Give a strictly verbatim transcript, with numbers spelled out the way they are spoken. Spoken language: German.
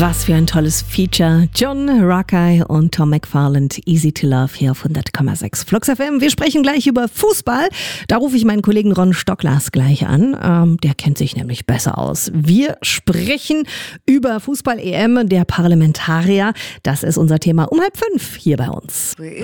Was für ein tolles Feature. John Rakai und Tom McFarland, Easy to Love hier auf hundert Komma sechs Flux F M. Wir sprechen gleich über Fußball. Da rufe ich meinen Kollegen Ron Stocklas gleich an. Ähm, der kennt sich nämlich besser aus. Wir sprechen über Fußball-E M der Parlamentarier. Das ist unser Thema um halb fünf hier bei uns.